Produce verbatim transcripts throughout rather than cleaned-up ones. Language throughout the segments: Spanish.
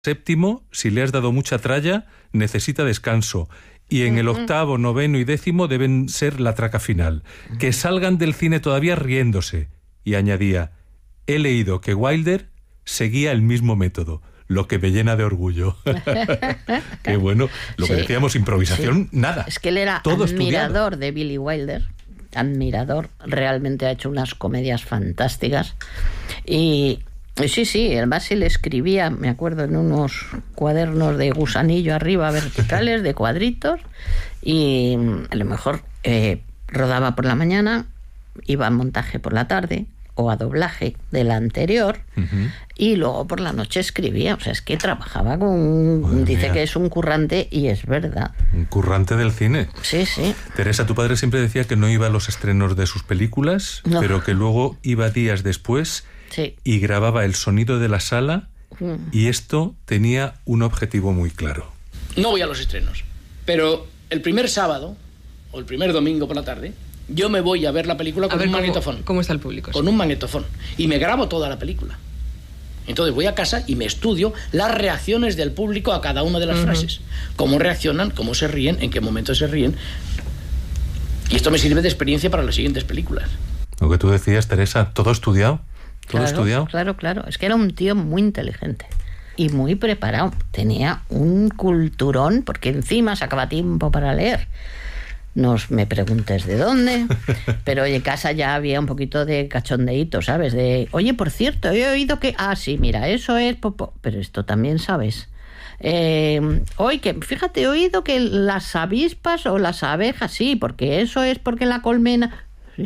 séptimo, si le has dado mucha tralla, necesita descanso. Y en uh-huh. el octavo, noveno y décimo deben ser la traca final. Uh-huh. Que salgan del cine todavía riéndose. Y añadía, he leído que Wilder seguía el mismo método, lo que me llena de orgullo. Qué bueno. Lo sí. que decíamos, improvisación, sí. nada. Es que él era todo admirador estudiado. de Billy Wilder. Admirador. Realmente ha hecho unas comedias fantásticas. Y... Sí, sí, el Basil escribía, me acuerdo, en unos cuadernos de gusanillo arriba, verticales, de cuadritos, y a lo mejor eh, rodaba por la mañana, iba a montaje por la tarde, o a doblaje de la anterior, uh-huh. y luego por la noche escribía. O sea, es que trabajaba con... Madre dice mía. Que es un currante, y es verdad. Un currante del cine. Sí, sí. Teresa, tu padre siempre decía que no iba a los estrenos de sus películas, no. pero que luego iba días después... Sí. Y grababa el sonido de la sala mm. y esto tenía un objetivo muy claro. No voy a los estrenos, pero el primer sábado o el primer domingo por la tarde yo me voy a ver la película con a ver un cómo, magnetofón. ¿Cómo está el público? Con sí. un magnetofón. Y me grabo toda la película. Entonces voy a casa y me estudio las reacciones del público a cada una de las uh-huh. frases. Cómo reaccionan, cómo se ríen, en qué momento se ríen. Y esto me sirve de experiencia para las siguientes películas. Lo que tú decías, Teresa, todo estudiado. ¿Todo claro, estudiado? Claro, claro. Es que era un tío muy inteligente y muy preparado. Tenía un culturón, porque encima sacaba tiempo para leer. No me preguntes de dónde, pero en casa ya había un poquito de cachondeíto, ¿sabes? De, oye, por cierto, he oído que... Ah, sí, mira, eso es... Popo. Pero esto también, ¿sabes? Eh, hoy que, fíjate, he oído que las avispas o las abejas, sí, porque eso es porque la colmena...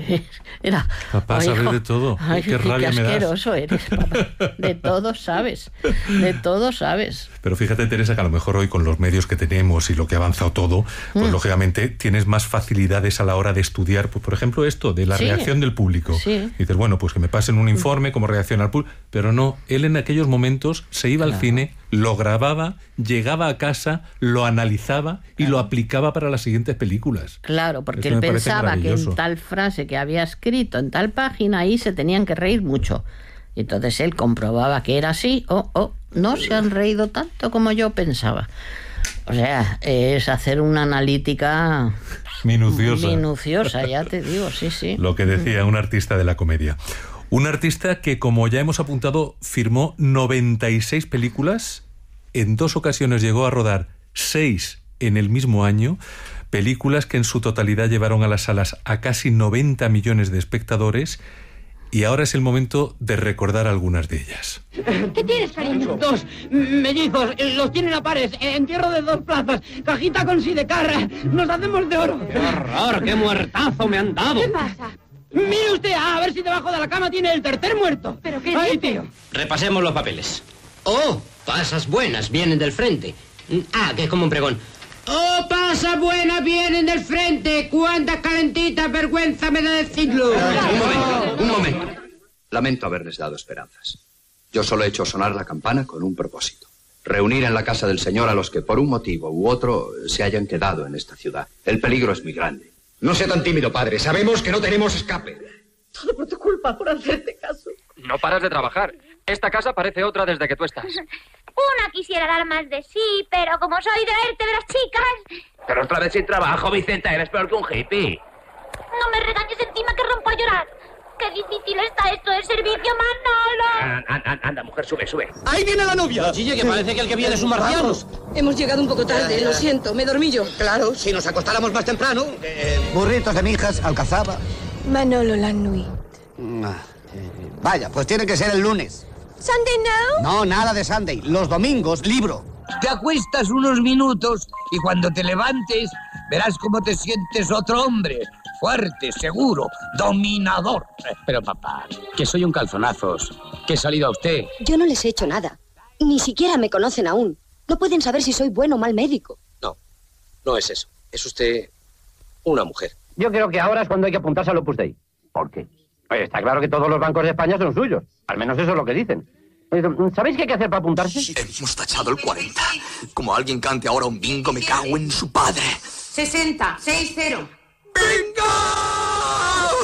Era, papá, sabes hijo, de todo. Ay, qué rabia qué me das. asqueroso eres, papá. De todo sabes. De todo sabes. Pero fíjate, Teresa, que a lo mejor hoy con los medios que tenemos y lo que ha avanzado todo, pues mm. lógicamente tienes más facilidades a la hora de estudiar, pues, por ejemplo, esto de la sí. reacción del público. Sí. Y dices, bueno, pues que me pasen un informe, cómo reacciona el público. Pero no, él en aquellos momentos se iba claro. al cine, lo grababa, llegaba a casa, lo analizaba y claro. lo aplicaba para las siguientes películas. Claro, porque él pensaba que en tal frase que había escrito en tal página ahí se tenían que reír mucho. Y entonces él comprobaba que era así, o oh, oh, no se han reído tanto como yo pensaba. O sea, es hacer una analítica minuciosa. Minuciosa, ya te digo, sí, sí. Lo que decía un artista de la comedia. Un artista que, como ya hemos apuntado, firmó noventa y seis películas, en dos ocasiones llegó a rodar seis en el mismo año, películas que en su totalidad llevaron a las salas a casi noventa millones de espectadores, y ahora es el momento de recordar algunas de ellas. ¿Qué tienes, cariño? Dos mellizos, los tienen a pares, entierro de dos plazas, cajita con sidecar, nos hacemos de oro. ¡Qué horror, qué muertazo me han dado! ¿Qué pasa? Mire usted, a ver si debajo de la cama tiene el tercer muerto. ¿Pero qué Ay, dice? tío. Repasemos los papeles. ¡Oh! Pasas buenas, vienen del frente. Ah, que es como un pregón. ¡Oh, pasas buenas, vienen del frente! ¡Cuántas calentitas, vergüenza me da decirlo! Un momento, un momento. Lamento haberles dado esperanzas. Yo solo he hecho sonar la campana con un propósito. Reunir en la casa del Señor a los que por un motivo u otro se hayan quedado en esta ciudad. El peligro es muy grande. No sea tan tímido, padre. Sabemos que no tenemos escape. Todo por tu culpa, por hacerte caso. No paras de trabajar. Esta casa parece otra desde que tú estás. Una quisiera dar más de sí, pero como soy de verte de las chicas... Pero otra vez sin trabajo, Vicenta, eres peor que un hippie. No me regañes encima que rompo a llorar. Qué difícil está esto de servicio, Manolo. Anda, anda, mujer, sube, sube. ¡Ahí viene la novia! Chille, que parece que el que viene es un marciano. Hemos llegado un poco tarde, lo siento, me dormí yo. Claro, si nos acostáramos más temprano. Eh, burritos de mijas, alcazaba. Manolo la nuit. Ah, eh, vaya, pues tiene que ser el lunes. ¿Sunday no? No, nada de Sunday. Los domingos, libro. Te acuestas unos minutos y cuando te levantes verás cómo te sientes otro hombre. Fuerte, seguro, dominador. Pero papá, que soy un calzonazos, que he salido a usted. Yo no les he hecho nada. Ni siquiera me conocen aún. No pueden saber si soy bueno o mal médico. No, no es eso. Es usted una mujer. Yo creo que ahora es cuando hay que apuntarse al Opus Dei. ¿Por qué? Oye, está claro que todos los bancos de España son suyos. Al menos eso es lo que dicen. ¿Sabéis qué hay que hacer para apuntarse? Sí, hemos tachado el cuarenta. Como alguien cante ahora un bingo, me cago en su padre. sesenta, seis cero. ¡Bingo!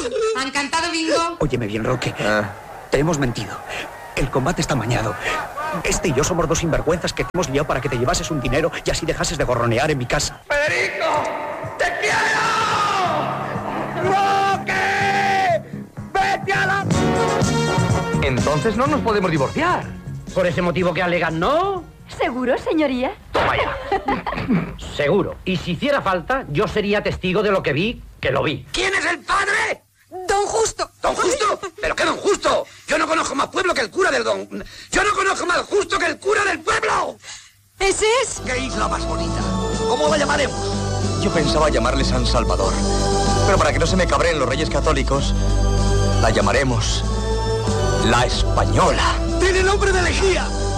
¿Han cantado bingo? Óyeme bien, Roque. Ah. Te hemos mentido. El combate está amañado. Este y yo somos dos sinvergüenzas que te hemos liado para que te llevases un dinero y así dejases de gorronear en mi casa. ¡Federico! ¡Te quiero! ¡Roque! ¡Vete a la... Entonces no nos podemos divorciar. Por ese motivo que alegan, ¿no? ¿Seguro, señoría? Toma ya. Seguro. Y si hiciera falta, yo sería testigo de lo que vi, que lo vi. ¿Quién es el padre? Don Justo. ¿Don Justo? ¿Pero qué Don Justo? Yo no conozco más pueblo que el cura del Don... Yo no conozco más justo que el cura del pueblo. ¿Ese es? ¡Qué isla más bonita! ¿Cómo la llamaremos? Yo pensaba llamarle San Salvador. Pero para que no se me cabreen los reyes católicos, la llamaremos La Española. ¡Tiene nombre de elegía!